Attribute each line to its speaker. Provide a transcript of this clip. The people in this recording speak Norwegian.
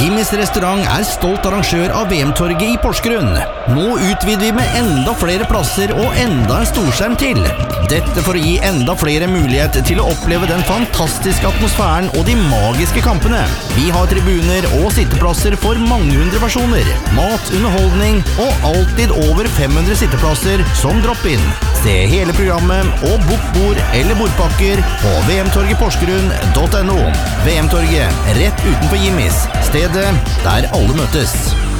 Speaker 1: Jimmys restaurant stolt arrangør av VM-torget I Porsgrunn. Nå utvider vi med enda flere plasser og enda en storskjerm til. Dette for å gi enda flere mulighet til å oppleve den fantastiske atmosfæren og de magiske kampene. Vi har tribuner og sitteplasser for mange hundre personer. Mat, underholdning og alltid over 500 sitteplasser som drop-in. Se hele programmet og bok bord eller bordpakker på vmtorgetporsgrunn.no. VM-torget, rett utenfor Jimmys. Stedet der alle møtes.